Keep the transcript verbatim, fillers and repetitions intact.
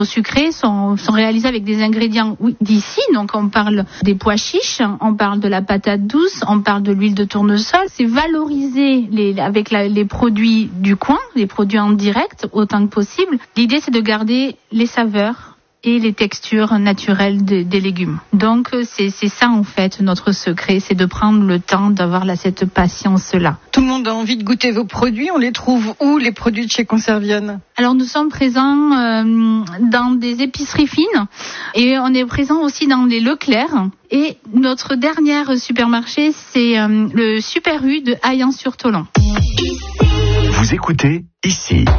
Nos sucrés sont, sont réalisés avec des ingrédients d'ici, donc on parle des pois chiches, on parle de la patate douce, on parle de l'huile de tournesol. C'est valoriser les, avec la, les produits du coin, les produits en direct autant que possible. L'idée, c'est de garder les saveurs et les textures naturelles de, des légumes. Donc c'est, c'est ça en fait notre secret, c'est de prendre le temps d'avoir là, cette patience-là. Tout le monde a envie de goûter vos produits, on les trouve où les produits de chez Conservienne ? Alors nous sommes présents euh, dans des épiceries fines et on est présent aussi dans les Leclerc. Et notre dernier supermarché, c'est euh, le Super U de Hayan-sur-Tholan. Vous écoutez ici.